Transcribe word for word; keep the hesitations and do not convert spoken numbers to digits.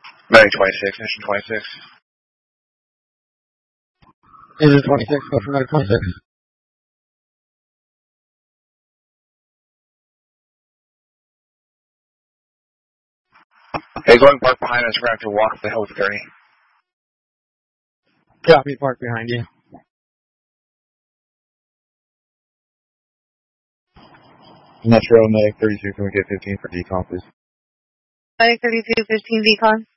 Medic twenty-six, mission twenty-six. Agent twenty-six, go for Medic twenty-six. Hey, going park behind us, we're going to have to walk the hill with Gurney. Copy, park behind you. Metro, Medic thirty-two, can we get fifteen for decon, please? Medic thirty-two, fifteen decon.